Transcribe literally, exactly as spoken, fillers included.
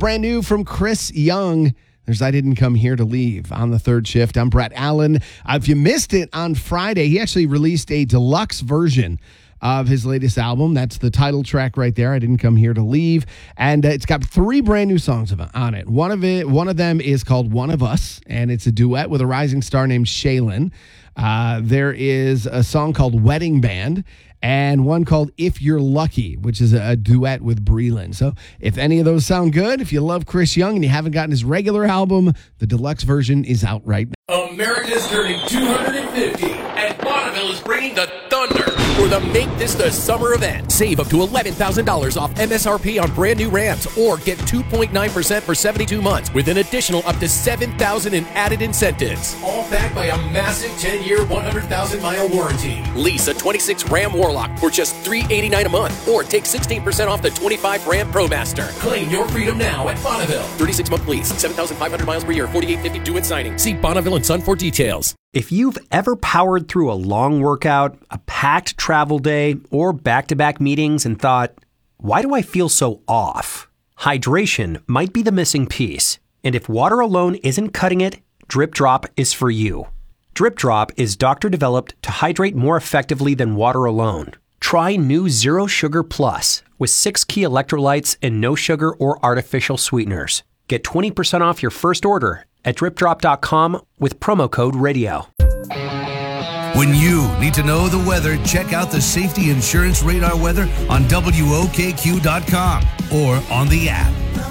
brand new from Chris Young. There's I Didn't Come Here to Leave on the third shift. I'm Brett Allen. Uh, if you missed it on Friday, he actually released a deluxe version of his latest album. That's the title track right there, I Didn't Come Here to Leave. And uh, it's got three brand new songs of, on it. One of it, one of them is called One of Us, and it's a duet with a rising star named Shaylin. Uh, there is a song called Wedding Band, and one called If You're Lucky, which is a, a duet with Breland. So if any of those sound good, if you love Chris Young and you haven't gotten his regular album, the deluxe version is out right now. America's turning two hundred fifty, and Bonneville is bringing the thunder for the Make This the Summer event. Save up to eleven thousand dollars off M S R P on brand new Rams, or get two point nine percent for seventy-two months with an additional up to seven thousand dollars in added incentives. All backed by a massive ten-year, one hundred thousand mile warranty. Lease a twenty-six Ram Warlock for just three hundred eighty-nine dollars a month, or take sixteen percent off the twenty-five Ram ProMaster. Claim your freedom now at Bonneville. thirty-six month lease, seven thousand five hundred miles per year, forty-eight fifty due at signing. See Bonneville and Son for details. If you've ever powered through a long workout, a packed travel day, or back-to-back meetings and thought, why do I feel so off? Hydration might be the missing piece. And if water alone isn't cutting it, Drip Drop is for you. Drip Drop is doctor-developed to hydrate more effectively than water alone. Try new Zero Sugar Plus with six key electrolytes and no sugar or artificial sweeteners. Get twenty percent off your first order at drip drop dot com with promo code radio. When you need to know the weather, check out the Safety Insurance Radar weather on W O K Q dot com or on the app.